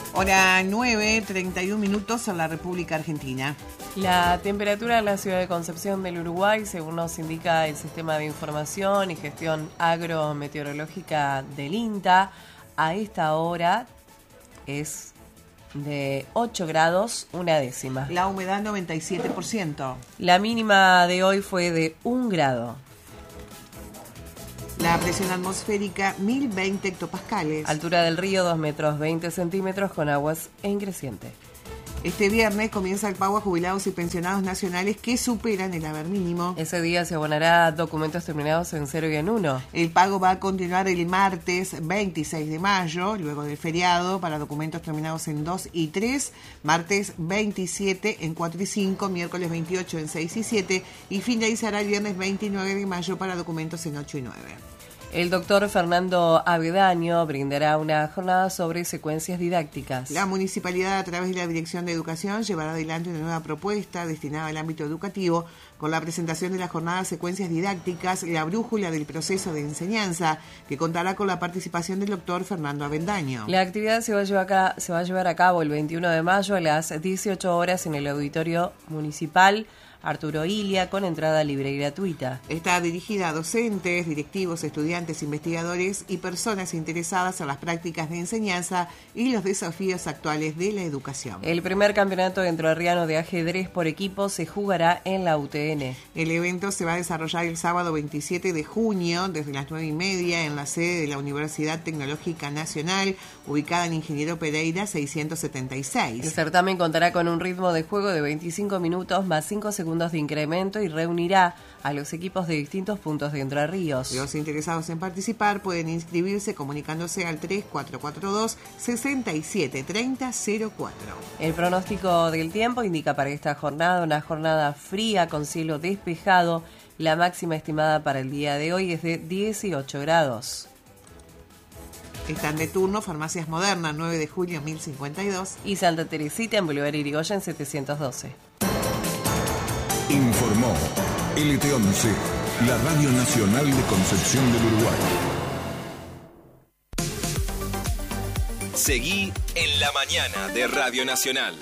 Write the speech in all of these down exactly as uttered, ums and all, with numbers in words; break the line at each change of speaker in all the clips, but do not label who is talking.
Hora nueve, treinta y un minutos en la República Argentina.
La temperatura en la ciudad de Concepción del Uruguay, según nos indica el Sistema de Información y Gestión Agrometeorológica del INTA, a esta hora es de ocho grados, una décima.
La humedad noventa y siete por ciento.
La mínima de hoy fue de un grado.
La presión atmosférica mil veinte hectopascales.
Altura del río dos metros veinte centímetros con aguas en creciente.
Este viernes comienza el pago a jubilados y pensionados nacionales que superan el haber mínimo.
Ese día se abonará documentos terminados en cero y en uno.
El pago va a continuar el martes veintiséis de mayo, luego del feriado, para documentos terminados en dos y tres, martes veintisiete en cuatro y cinco, miércoles veintiocho en seis y siete y finalizará el viernes veintinueve de mayo para documentos en ocho y nueve.
El doctor Fernando Avedaño brindará una jornada sobre secuencias didácticas.
La municipalidad, a través de la Dirección de Educación, llevará adelante una nueva propuesta destinada al ámbito educativo con la presentación de la jornada Secuencias Didácticas, la brújula del proceso de enseñanza, que contará con la participación del doctor Fernando Avedaño.
La actividad se va a llevar a cabo, se va a llevar a cabo el veintiuno de mayo a las dieciocho horas en el Auditorio Municipal Arturo Illia, con entrada libre y gratuita.
Está dirigida a docentes, directivos, estudiantes, investigadores y personas interesadas en las prácticas de enseñanza y los desafíos actuales de la educación.
El primer campeonato entrerriano de ajedrez por equipo se jugará en la U T N.
El evento se va a desarrollar el sábado veintisiete de junio desde las nueve y media en la sede de la Universidad Tecnológica Nacional, ubicada en Ingeniero Pereira seiscientos setenta y seis.
El certamen contará con un ritmo de juego de veinticinco minutos más cinco segundos de incremento y reunirá a los equipos de distintos puntos de Entre Ríos.
Los interesados en participar pueden inscribirse comunicándose al tres cuatro cuatro dos, seis siete tres cero cero cuatro.
El pronóstico del tiempo indica para esta jornada una jornada fría con cielo despejado. La máxima estimada para el día de hoy es de dieciocho grados.
Están de turno Farmacias Modernas, nueve de julio mil cincuenta y dos.
Y Santa Teresita en Bolívar Irigoyen setecientos doce.
Informó L T once, la Radio Nacional de Concepción del Uruguay.
Seguí en la mañana de Radio Nacional.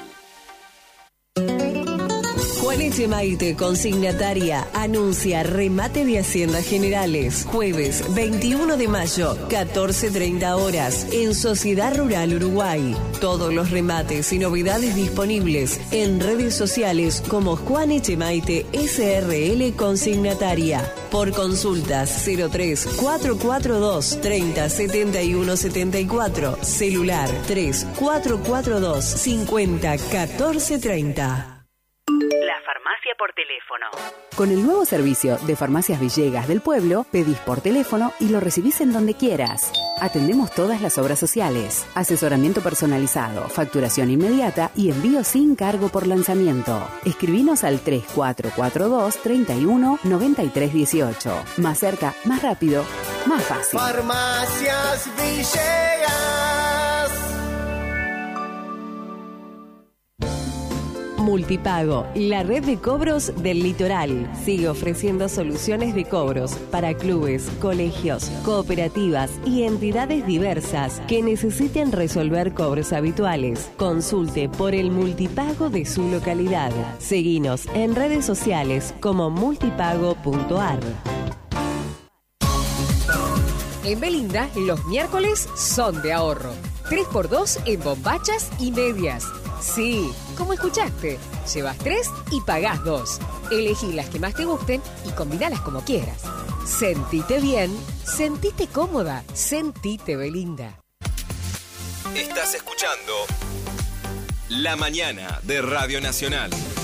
Juan Echemaite, consignataria, anuncia remate de Haciendas Generales. Jueves veintiuno de mayo, catorce treinta horas, en Sociedad Rural Uruguay. Todos los remates y novedades disponibles en redes sociales como Juan Echemaite S R L Consignataria. Por consultas cero tres cuatro cuatro dos, treinta, setenta y uno setenta y cuatro. Celular tres cuatro cuatro dos, cincuenta, catorce treinta.
Farmacia por teléfono.
Con el nuevo servicio de Farmacias Villegas del Pueblo, pedís por teléfono y lo recibís en donde quieras. Atendemos todas las obras sociales, asesoramiento personalizado, facturación inmediata y envío sin cargo por lanzamiento. Escribinos al tres cuatro cuatro dos, treinta y uno, noventa y tres dieciocho. Más cerca, más rápido, más fácil.
Farmacias Villegas.
Multipago, la red de cobros del litoral. Sigue ofreciendo soluciones de cobros para clubes, colegios, cooperativas y entidades diversas que necesiten resolver cobros habituales. Consulte por el multipago de su localidad. Seguinos en redes sociales como multipago punto ar.
En Belinda, los miércoles son de ahorro. tres por dos en bombachas y medias. Sí, como escuchaste, llevas tres y pagás dos. Elegí las que más te gusten y combinalas como quieras. Sentite bien, sentite cómoda, sentite Belinda.
Estás escuchando La Mañana de Radio Nacional.